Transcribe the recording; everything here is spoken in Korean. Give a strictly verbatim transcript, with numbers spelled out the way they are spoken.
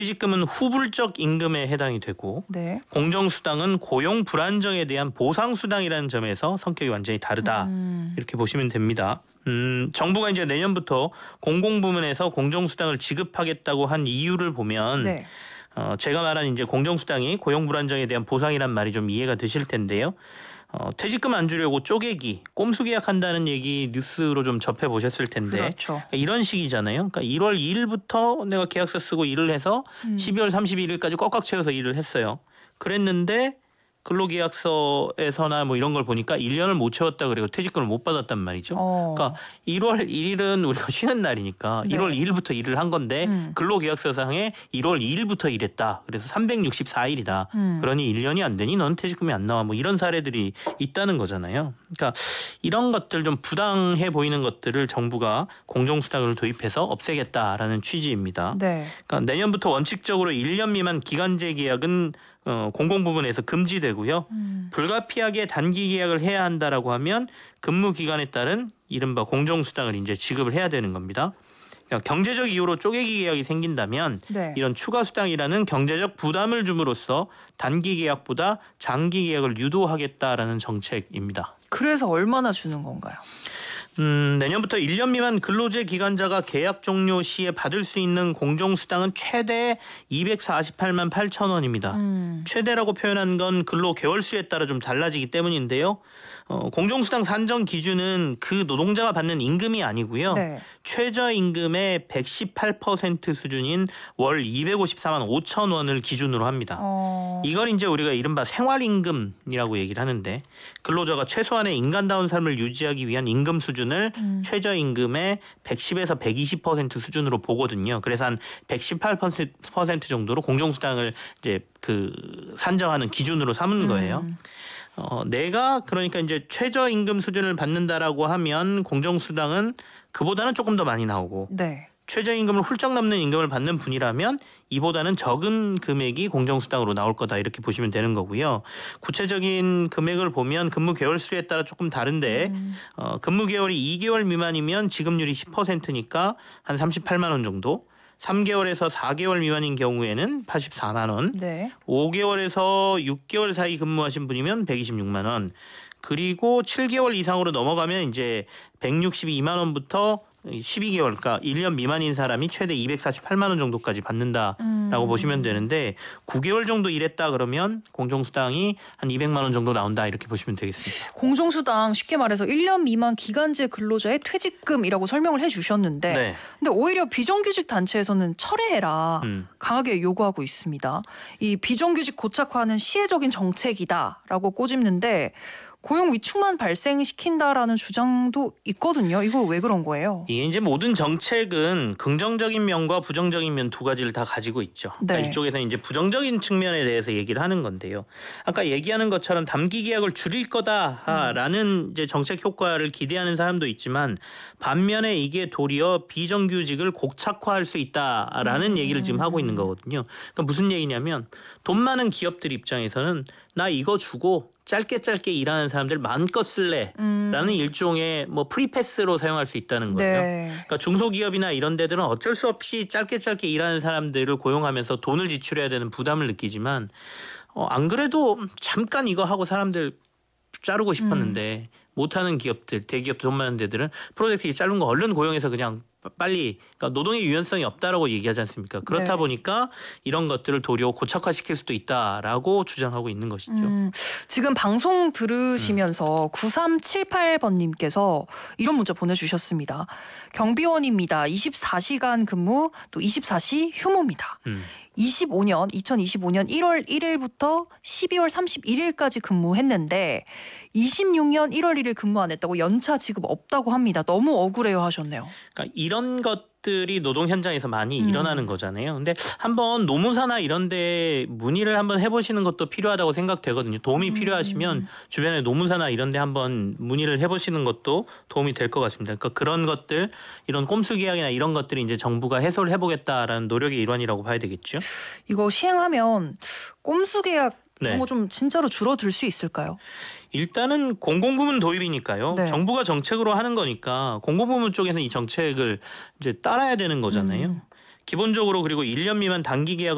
퇴직금은 후불적 임금에 해당이 되고 네. 공정수당은 고용 불안정에 대한 보상수당이라는 점에서 성격이 완전히 다르다. 음. 이렇게 보시면 됩니다. 음, 정부가 이제 내년부터 공공부문에서 공정수당을 지급하겠다고 한 이유를 보면 네. 어, 제가 말한 이제 공정수당이 고용 불안정에 대한 보상이란 말이 좀 이해가 되실 텐데요. 어, 퇴직금 안 주려고 쪼개기, 꼼수 계약한다는 얘기 뉴스로 좀 접해 보셨을 텐데 그렇죠. 그러니까 이런 식이잖아요. 그러니까 일월 이일부터 내가 계약서 쓰고 일을 해서 음. 십이월 삼십일일까지 꽉꽉 채워서 일을 했어요. 그랬는데 근로계약서에서나 뭐 이런 걸 보니까 일 년을 못 채웠다 그리고 퇴직금을 못 받았단 말이죠. 어. 그러니까 일월 일일은 우리가 쉬는 날이니까 네. 일월 이일부터 일을 한 건데 음. 근로계약서상에 일월 이일부터 일했다. 그래서 삼백육십사일이다. 음. 그러니 일 년이 안 되니 넌 퇴직금이 안 나와. 뭐 이런 사례들이 있다는 거잖아요. 그러니까 이런 것들 좀 부당해 보이는 것들을 정부가 공정수당을 도입해서 없애겠다라는 취지입니다. 네. 그러니까 내년부터 원칙적으로 일 년 미만 기간제 계약은 어, 공공부문에서 금지되고요. 음. 불가피하게 단기 계약을 해야 한다라고 하면 근무 기간에 따른 이른바 공정수당을 이제 지급을 해야 되는 겁니다. 그러니까 경제적 이유로 쪼개기 계약이 생긴다면 네. 이런 추가 수당이라는 경제적 부담을 줌으로써 단기 계약보다 장기 계약을 유도하겠다라는 정책입니다. 그래서 얼마나 주는 건가요? 음, 내년부터 일 년 미만 근로제 기간자가 계약 종료 시에 받을 수 있는 공정수당은 최대 이백사십팔만 팔천 원입니다. 음. 최대라고 표현한 건 근로 개월수에 따라 좀 달라지기 때문인데요. 어, 공정수당 산정 기준은 그 노동자가 받는 임금이 아니고요. 네. 최저임금의 백십팔 퍼센트 수준인 월 이백오십사만 오천 원을 기준으로 합니다. 어. 이걸 이제 우리가 이른바 생활임금이라고 얘기를 하는데 근로자가 최소한의 인간다운 삶을 유지하기 위한 임금 수준을 음. 최저임금의 백십에서 백이십 퍼센트 수준으로 보거든요. 그래서 한 백십팔 퍼센트 정도로 공정수당을 이제 그 산정하는 기준으로 삼은 거예요. 음. 어, 내가 그러니까 이제 최저임금 수준을 받는다라고 하면 공정수당은 그보다는 조금 더 많이 나오고 네. 최저임금을 훌쩍 넘는 임금을 받는 분이라면 이보다는 적은 금액이 공정수당으로 나올 거다 이렇게 보시면 되는 거고요. 구체적인 금액을 보면 근무 개월 수에 따라 조금 다른데 음. 어, 근무 개월이 이 개월 미만이면 지급률이 십 퍼센트니까 한 삼십팔만 원 정도. 삼 개월에서 사 개월 미만인 경우에는 팔십사만 원. 네. 오 개월에서 육 개월 사이 근무하신 분이면 백이십육만 원. 그리고 칠 개월 이상으로 넘어가면 이제 백육십이만 원부터 십이 개월, 그러니까 일 년 미만인 사람이 최대 이백사십팔만 원 정도까지 받는다라고 음. 보시면 되는데 구 개월 정도 일했다 그러면 공정수당이 한 이백만 원 정도 나온다 이렇게 보시면 되겠습니다. 공정수당 쉽게 말해서 일 년 미만 기간제 근로자의 퇴직금이라고 설명을 해주셨는데 네. 근데 오히려 비정규직 단체에서는 철회해라 음. 강하게 요구하고 있습니다. 이 비정규직 고착화는 시혜적인 정책이다라고 꼬집는데 고용 위축만 발생시킨다라는 주장도 있거든요. 이거 왜 그런 거예요? 이게 이제 모든 정책은 긍정적인 면과 부정적인 면 두 가지를 다 가지고 있죠. 네. 그러니까 이쪽에서 이제 부정적인 측면에 대해서 얘기를 하는 건데요. 아까 얘기하는 것처럼 단기 계약을 줄일 거다라는 이제 정책 효과를 기대하는 사람도 있지만 반면에 이게 도리어 비정규직을 곡착화할 수 있다라는 음. 얘기를 지금 하고 있는 거거든요. 그러니까 무슨 얘기냐면 돈 많은 기업들 입장에서는 나 이거 주고 짧게 짧게 일하는 사람들 마음껏 쓸래 음. 라는 일종의 뭐 프리패스로 사용할 수 있다는 거예요. 네. 그러니까 중소기업이나 이런 데들은 어쩔 수 없이 짧게 짧게 일하는 사람들을 고용하면서 돈을 지출해야 되는 부담을 느끼지만 어, 안 그래도 잠깐 이거 하고 사람들 자르고 싶었는데 음. 못하는 기업들, 대기업들 돈 많은 데들은 프로젝트 짧은 거 얼른 고용해서 그냥 빨리 그러니까 노동의 유연성이 없다라고 얘기하지 않습니까? 그렇다 네. 보니까 이런 것들을 도리어 고착화시킬 수도 있다라고 주장하고 있는 것이죠. 음, 지금 방송 들으시면서 음. 구삼칠팔 번님께서 이런 문자 보내주셨습니다. 경비원입니다. 이십사 시간 근무 또 이십사 시 휴무입니다. 음. 이십오 년 이천이십오 년 일월 일일부터 십이월 삼십일일까지 근무했는데 이십육 년 일월 일일 근무 안 했다고 연차 지급 없다고 합니다. 너무 억울해요 하셨네요. 그러니까 이런 것들이 노동 현장에서 많이 음. 일어나는 거잖아요. 근데 한번 노무사나 이런 데 문의를 한번 해보시는 것도 필요하다고 생각되거든요. 도움이 음. 필요하시면 주변에 노무사나 이런 데 한번 문의를 해보시는 것도 도움이 될 것 같습니다. 그러니까 그런 것들, 이런 꼼수 계약이나 이런 것들이 이제 정부가 해소를 해보겠다라는 노력의 일환이라고 봐야 되겠죠. 이거 시행하면 꼼수 계약 네. 이런 거 좀 진짜로 줄어들 수 있을까요? 일단은 공공부문 도입이니까요. 네. 정부가 정책으로 하는 거니까 공공부문 쪽에서 이 정책을 이제 따라야 되는 거잖아요. 음. 기본적으로 그리고 일 년 미만 단기 계약은